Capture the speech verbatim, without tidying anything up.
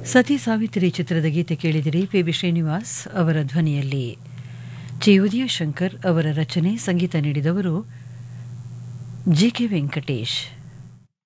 ಸತಿ ಸಾವಿತ್ರಿ ಚಿತ್ರದ ಗೀತೆ ಕೇಳಿದಿರಿ. ಪಿ ಬಿ ಶ್ರೀನಿವಾಸ್ ಅವರ ಧ್ವನಿಯಲ್ಲಿ. ಜಿ ಉದಯಶಂಕರ್ ಅವರ ರಚನೆ, ಸಂಗೀತ ನೀಡಿದವರು ಜಿ ಕೆ ವೆಂಕಟೇಶ್.